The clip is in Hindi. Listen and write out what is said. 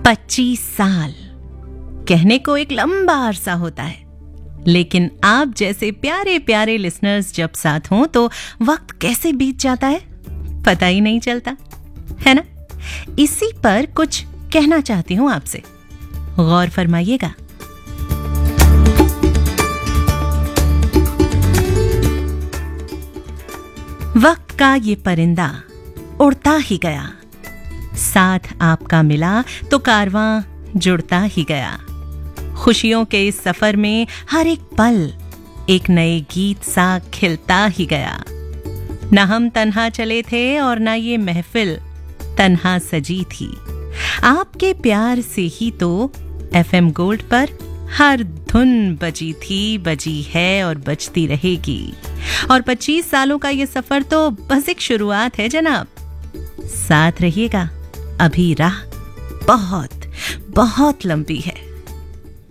25 साल कहने को एक लंबा अरसा होता है, लेकिन आप जैसे प्यारे प्यारे लिसनर्स जब साथ हों तो वक्त कैसे बीत जाता है पता ही नहीं चलता, है ना? इसी पर कुछ कहना चाहती हूं आपसे, गौर फरमाइएगा। वक्त का ये परिंदा उड़ता ही गया, साथ आपका मिला तो कारवां जुड़ता ही गया। खुशियों के इस सफर में हर एक पल एक नए गीत सा खिलता ही गया। न हम तन्हा चले थे और न ये महफिल तन्हा सजी थी। आपके प्यार से ही तो FM गोल्ड पर हर धुन बजी थी, बजी है और बजती रहेगी। और 25 सालों का ये सफर तो बस एक शुरुआत है जनाब। साथ रहिएगा, अभी राह बहुत बहुत लंबी है।